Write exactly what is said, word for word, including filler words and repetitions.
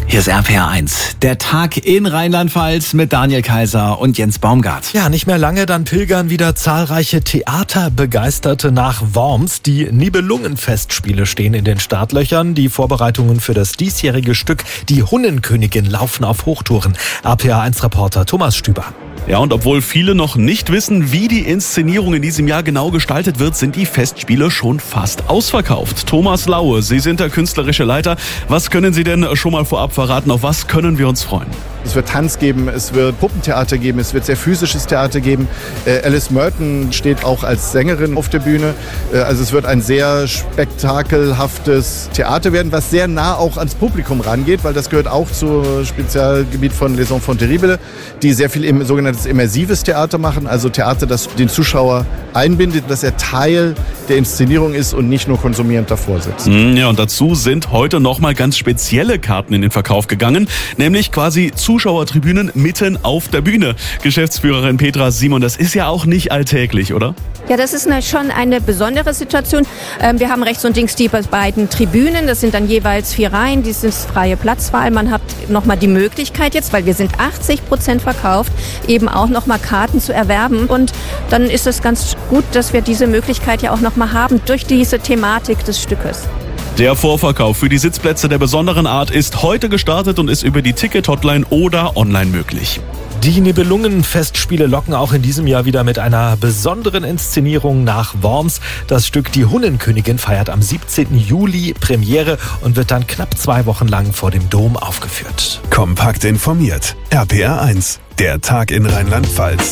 Hier ist R P R eins, der Tag in Rheinland-Pfalz mit Daniel Kaiser und Jens Baumgart. Ja, nicht mehr lange, dann pilgern wieder zahlreiche Theaterbegeisterte nach Worms. Die Nibelungenfestspiele stehen in den Startlöchern. Die Vorbereitungen für das diesjährige Stück Die Hunnenkönigin laufen auf Hochtouren. R P R eins Reporter Thomas Stüber. Ja, und obwohl viele noch nicht wissen, wie die Inszenierung in diesem Jahr genau gestaltet wird, sind die Festspiele schon fast ausverkauft. Thomas Laue, Sie sind der künstlerische Leiter. Was können Sie denn schon mal vorab verraten? Auf was können wir uns freuen? Es wird Tanz geben, es wird Puppentheater geben, es wird sehr physisches Theater geben. Äh, Alice Merton steht auch als Sängerin auf der Bühne. Äh, also es wird ein sehr spektakelhaftes Theater werden, was sehr nah auch ans Publikum rangeht, weil das gehört auch zum Spezialgebiet von Les Enfants Terribles, die sehr viel im sogenanntes immersives Theater machen, also Theater, das den Zuschauer einbindet, dass er Teil der Inszenierung ist und nicht nur konsumierend davor sitzt. Ja, und dazu sind heute nochmal ganz spezielle Karten in den Verkauf gegangen, nämlich quasi Zuschauertribünen mitten auf der Bühne. Geschäftsführerin Petra Simon, das ist ja auch nicht alltäglich, oder? Ja, das ist eine, schon eine besondere Situation. Ähm, wir haben rechts und links die beiden Tribünen, das sind dann jeweils vier Reihen, dies ist freie Platzwahl. Man hat nochmal die Möglichkeit jetzt, weil wir sind achtzig Prozent verkauft, eben auch nochmal Karten zu erwerben. Und dann ist es ganz gut, dass wir diese Möglichkeit ja auch nochmal haben durch diese Thematik des Stückes. Der Vorverkauf für die Sitzplätze der besonderen Art ist heute gestartet und ist über die Ticket-Hotline oder online möglich. Die Nibelungenfestspiele locken auch in diesem Jahr wieder mit einer besonderen Inszenierung nach Worms. Das Stück Die Hunnenkönigin feiert am siebzehnten Juli Premiere und wird dann knapp zwei Wochen lang vor dem Dom aufgeführt. Kompakt informiert. R P R eins, der Tag in Rheinland-Pfalz.